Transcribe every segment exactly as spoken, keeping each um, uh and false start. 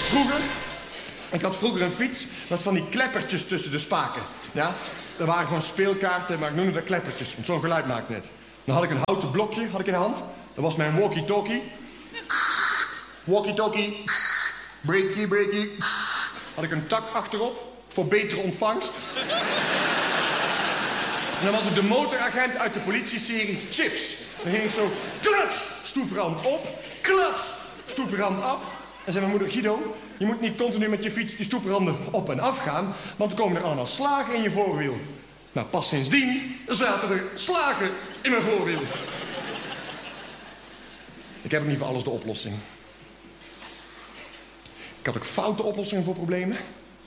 Vroeger, ik had vroeger een fiets met van die kleppertjes tussen de spaken. Ja, dat waren gewoon speelkaarten, maar ik noemde dat kleppertjes, want zo'n geluid maakt net. Dan had ik een houten blokje had ik in de hand. Dat was mijn walkie-talkie. Walkie-talkie. Breakie, breakie. Had ik een tak achterop voor betere ontvangst. En dan was ik de motoragent uit de politieserie Chips. Dan ging ik zo, klats, stoeprand op, klats, stoeprand af. En zei mijn moeder, Guido, je moet niet continu met je fiets die stoepranden op en af gaan, want dan komen er allemaal slagen in je voorwiel. Nou, pas sindsdien zaten er slagen in mijn voorwiel. Ik heb ook niet voor alles de oplossing. Ik had ook foute oplossingen voor problemen.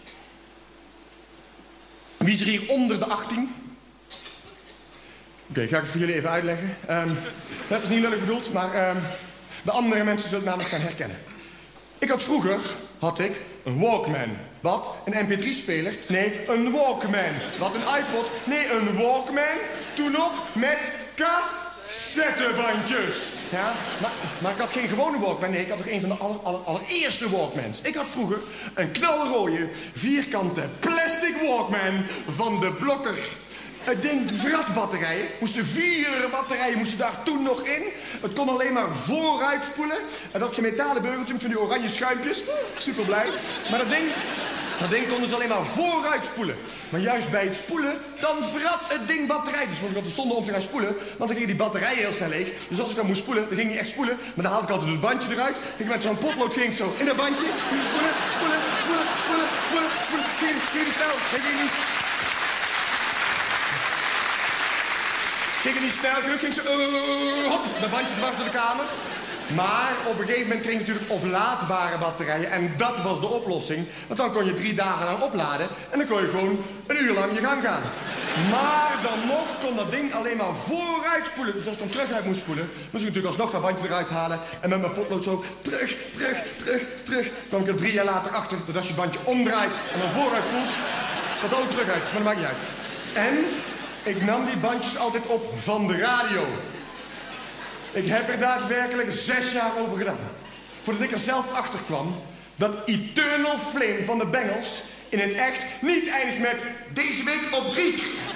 Wie is er hier onder de achttien? Oké, okay, ga ik het voor jullie even uitleggen. Um, dat is niet lullig bedoeld, maar um, de andere mensen zullen het namelijk gaan herkennen. Ik had vroeger, had ik, een Walkman. Wat? Een M P drie speler? Nee, een Walkman. Wat? Een iPod? Nee, een Walkman. Toen nog met cassettebandjes. Ja, maar, maar ik had geen gewone Walkman. Nee, ik had nog een van de aller, aller, allereerste Walkmans. Ik had vroeger een knalrooie, vierkante plastic Walkman van de Blokker. Het ding vratbatterijen. Moesten vier batterijen moesten daar toen nog in. Het kon alleen maar vooruit spoelen. En dat zijn metalen beugeltjes met van die oranje schuimpjes. Super blij. Maar dat ding, dat ding konden ze alleen maar vooruit spoelen. Maar juist bij het spoelen, dan vrat het ding batterij. Dus vond ik altijd zonde om te gaan spoelen. Want dan gingen die batterijen heel snel leeg. Dus als ik dan moest spoelen, dan ging hij echt spoelen. Maar dan haalde ik altijd het bandje eruit. Ging met zo'n potlood ging ik zo in dat bandje. Dus spoelen, spoelen, spoelen, spoelen, spoelen, spoelen. Ging, ging niet snel. Ging niet. Ging het niet snel, gelukkig ging ze, uh, hop, dat bandje dwars door de kamer. Maar op een gegeven moment kreeg je natuurlijk oplaadbare batterijen. En dat was de oplossing. Want dan kon je drie dagen lang opladen. En dan kon je gewoon een uur lang je gang gaan. Maar dan nog kon dat ding alleen maar vooruit spoelen. Dus als ik dan terug uit moest spoelen, moest ik natuurlijk alsnog dat bandje eruit halen. En met mijn potlood zo terug, terug, terug, terug. Kwam ik er drie jaar later achter dat als je het bandje omdraait en dan vooruit voelt, dat het ook terug uit is. Maar dat maakt niet uit. En ik nam die bandjes altijd op van de radio. Ik heb er daadwerkelijk zes jaar over gedaan. Voordat ik er zelf achter kwam dat Eternal Flame van de Bengals in het echt niet eindigt met deze week op drie.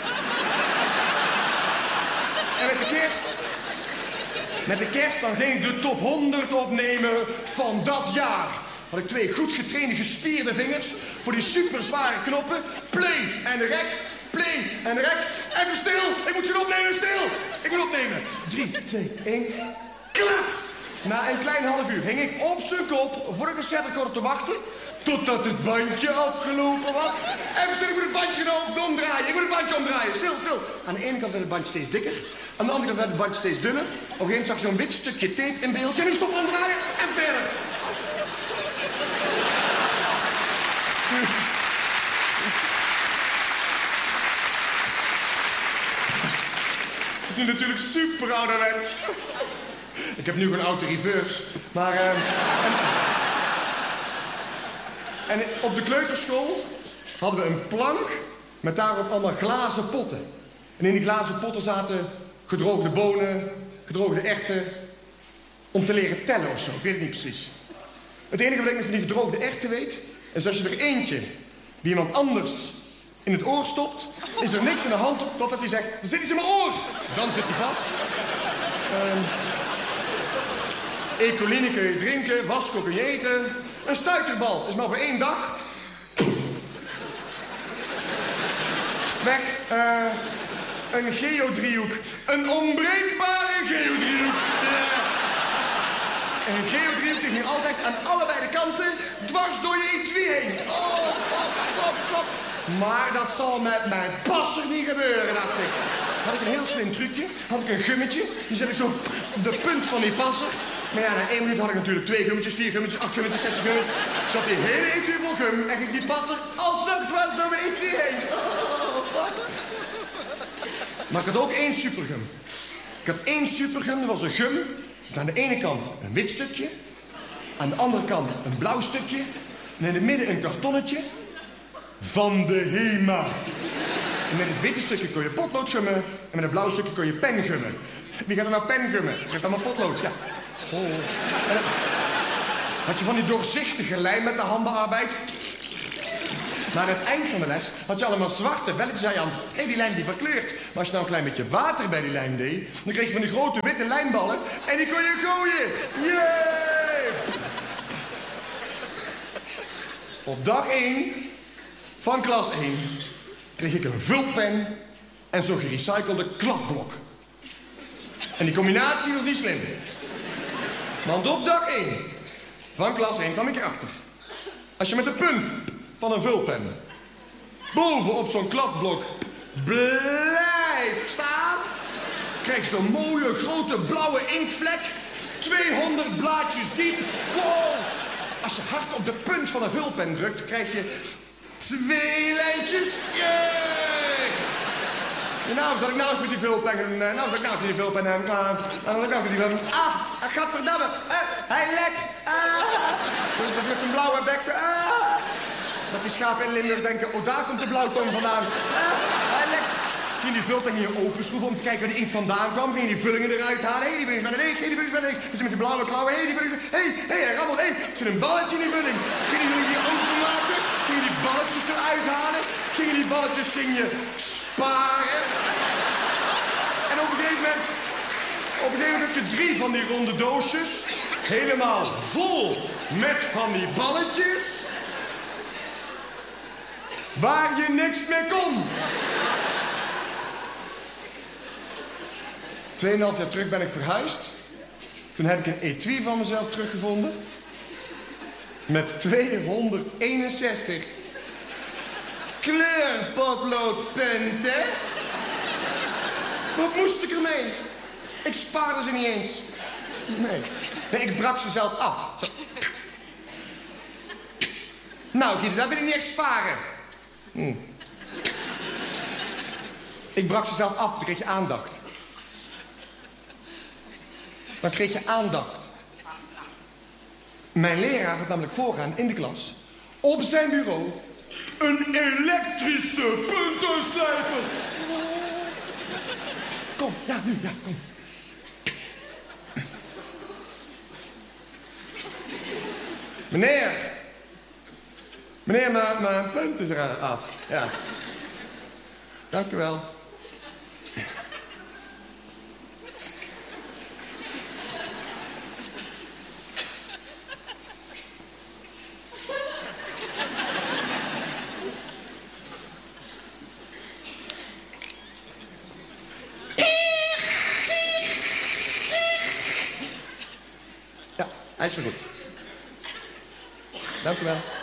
En met de kerst, met de kerst dan ging ik de top honderd opnemen van dat jaar. Had ik twee goed getrainde gespierde vingers voor die super zware knoppen. Play en de rek. Play en rek. Even stil. Ik moet gaan opnemen. Stil. Ik moet opnemen. Drie, twee, één. Klats. Na een klein half uur hing ik op zijn kop voor de cassetterecorder te wachten totdat het bandje afgelopen was. Even stil. Ik moet het bandje nou omdraaien. Ik moet het bandje omdraaien. Stil, stil. Aan de ene kant werd het bandje steeds dikker. Aan de andere kant werd het bandje steeds dunner. Op een gegeven moment zag ik zo'n wit stukje tape in beeld. En nu stop omdraaien en verder. Het is nu natuurlijk super ouderwets. Ik heb nu gewoon auto reverse. Maar, uh, en, en op de kleuterschool hadden we een plank met daarop allemaal glazen potten. En in die glazen potten zaten gedroogde bonen, gedroogde erwten, om te leren tellen of zo. Ik weet het niet precies. Het enige wat ik met van die gedroogde erwten weet, is als je er eentje die iemand anders in het oor stopt, is er niks in de hand op totdat hij zegt, er zit iets in mijn oor. Dan zit hij vast. Uh, Ecoline kun je drinken, wasco kun je eten. Een stuiterbal is maar voor één dag. Weg. Uh, een geodriehoek. Een onbreekbare geodriehoek. Yeah. Een geodriehoek die ging altijd aan allebei de kanten dwars door je etui heen. Oh, flop, flop, flop. Maar dat zal met mijn passer niet gebeuren, dacht ik. Had ik een heel slim trucje, had ik een gummetje. Die zet ik zo op de punt van die passer. Maar ja, na één minuut had ik natuurlijk twee gummetjes, vier gummetjes, acht gummetjes, zes gummetjes. Zat die hele etui vol gum en ging die passer alsnog dwars door mijn etui heen. Oh, fuck. Maar ik had ook één supergum. Ik had één supergum, dat was een gum. Met aan de ene kant een wit stukje. Aan de andere kant een blauw stukje. En in het midden een kartonnetje. Van de HEMA. En met het witte stukje kon je potlood gummen. En met het blauwe stukje kon je pen gummen. Wie gaat er nou pen gummen? Het zegt allemaal potlood, ja. Oh. En, Had je van die doorzichtige lijm met de handenarbeid. Maar aan het eind van de les had je allemaal zwarte velletjes aan je hand. Hé, die lijm die verkleurt. Maar als je nou een klein beetje water bij die lijm deed, dan kreeg je van die grote witte lijmballen en die kon je gooien. Yay! Op dag één van klas één kreeg ik een vulpen en zo'n gerecyclede klapblok. En die combinatie was niet slim. Want op dag één van klas één kwam ik erachter. Als je met de punt van een vulpen boven op zo'n klapblok blijft staan, krijg je zo'n mooie grote blauwe inktvlek, tweehonderd blaadjes diep. Wow! Als je hard op de punt van een vulpen drukt, krijg je twee lijntjes. Yay! Ja, nou zat ik nou eens met die vulpen. Uh, nou zat ik nou eens met die vulpen. En uh, dan zat ik nou eens met die vulpen. Ah, gadverdamme. Uh, hij lekt. Ah. Zo zat met zijn blauwe bek. Ah. Dat die schapen in Limburg denken, oh daar komt de blauwtong vandaan. Ah, hij lekt. Ging die vulpen hier openschroeven om te kijken waar die inkt vandaan kwam. Ging je die vullingen eruit halen. Hé, hey, die vulling is met een leeg. Hé, hey, die vulling is met een leeg. Dus met die blauwe klauwen. Hé, hey, die vulling is... Hé, hey, hé, hey, hij rammelt. Hé, hey, er zit een balletje in die vulling. Ging die vulling hier openmaken. Ging je die balletjes eruit halen. Ging je die balletjes ging je sparen. En op een gegeven moment... Op een gegeven moment heb je drie van die ronde doosjes. Helemaal vol met van die balletjes. Waar je niks mee kon. Tweeënhalf jaar terug ben ik verhuisd. Toen heb ik een etui van mezelf teruggevonden. Met tweehonderdeenenzestig kleurpotloodpunten. Wat moest ik ermee? Ik spaarde ze niet eens. Nee. Nee, ik brak ze zelf af. Zo. Nou, Guido, dat wil ik niet echt sparen. Hm. Ik brak ze zelf af, dan kreeg je aandacht. Dan kreeg je aandacht. Mijn leraar had namelijk voorgaan in de klas. Op zijn bureau een elektrische puntenslijper. Kom, ja, nu, ja, kom. Meneer. Meneer, mijn, mijn punt is er af. Ja. Dank u wel. Ja, hij is weer goed. Dank u wel.